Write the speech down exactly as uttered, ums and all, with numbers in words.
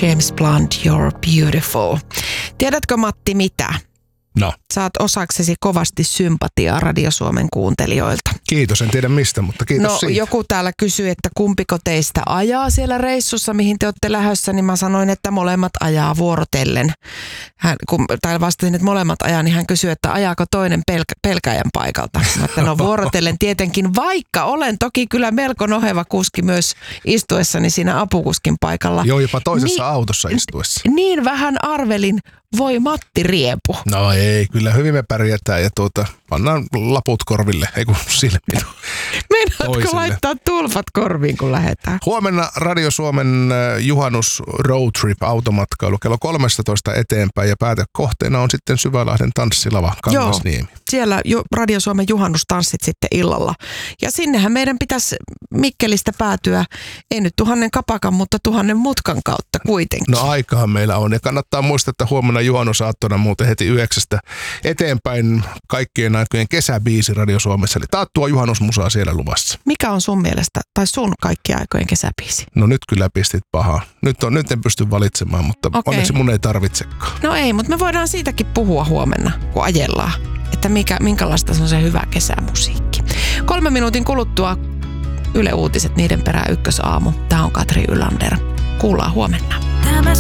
James Blunt, You're Beautiful. Tiedätkö, Matti, mitä? No. Saat osaksesi kovasti sympatiaa Radio Suomen kuuntelijoilta. Kiitos, en tiedä mistä, mutta kiitos no, siitä. Joku täällä kysyi, että kumpiko teistä ajaa siellä reissussa, mihin te olette lähdössä, niin mä sanoin, että molemmat ajaa vuorotellen. Hän, kun täällä vastasin, että molemmat ajaa, niin hän kysyi, että ajaako toinen pelkä, pelkäjän paikalta. Mä että no vuorotellen tietenkin, vaikka olen toki kyllä melko noheva kuski myös istuessani siinä apukuskin paikalla. Joo, jopa toisessa niin, autossa istuessa. Niin vähän arvelin, voi Matti Riepu. No ei, kyllä hyvin me pärjätään ja tuota, pannaan laput korville, ei kun silmiin. Meinaatko laittaa tulpat korviin, kun lähdetään? Huomenna Radio Suomen juhannus road trip automatkailu kello kolmetoista eteenpäin ja päätekohteena on sitten Syvälahden tanssilava Kangasniemi. Joo, siellä Radio Suomen juhannustanssit sitten illalla. Ja sinnehän meidän pitäisi Mikkelistä päätyä, ei nyt tuhannen kapakan, mutta tuhannen mutkan kautta kuitenkin. No aikahan meillä on ja kannattaa muistaa, että huomenna juhannusaattona muuten heti yhdeksästä eteenpäin kaikkien aikojen kesäbiisi Radio Suomessa. Eli taattua juhannusmusaa siellä luvassa. Mikä on sun mielestä, tai sun kaikkien aikojen kesäbiisi? No nyt kyllä pistit pahaa. Nyt, on, nyt en pysty valitsemaan, mutta okay. Onneksi mun ei tarvitsekaan. No ei, mutta me voidaan siitäkin puhua huomenna, kun ajellaan. Että mikä, minkälaista se on se hyvä kesämusiikki. Kolme minuutin kuluttua Yle Uutiset, niiden perään ykkösaamu. Tämä on Katri Ylander. Kuullaan huomenna. Tämä